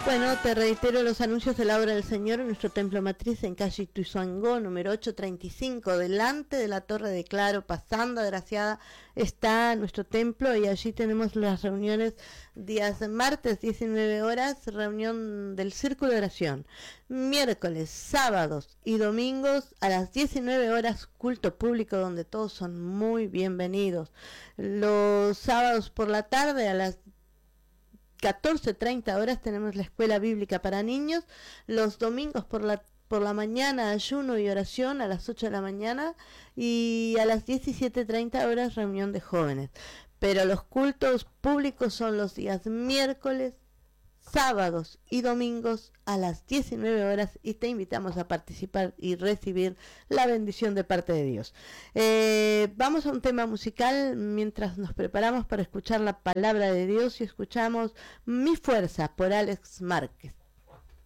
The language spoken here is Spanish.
Bueno, te reitero los anuncios de la obra del Señor en nuestro templo matriz en calle Ituzaingó, número 835, delante de la Torre de Claro, pasando Agraciada, está nuestro templo y allí tenemos las reuniones días martes 19 horas, reunión del Círculo de Oración, miércoles, sábados y domingos a las 19 horas, culto público donde todos son muy bienvenidos. Los sábados por la tarde a las 14:30 horas tenemos la escuela bíblica para niños. Los domingos por la mañana ayuno y oración a las 8 de la mañana y a las 17:30 horas reunión de jóvenes. Pero los cultos públicos son los días miércoles, sábados y domingos a las 19 horas y te invitamos a participar y recibir la bendición de parte de Dios. Vamos a un tema musical mientras nos preparamos para escuchar la palabra de Dios y escuchamos Mi Fuerza por Alex Márquez.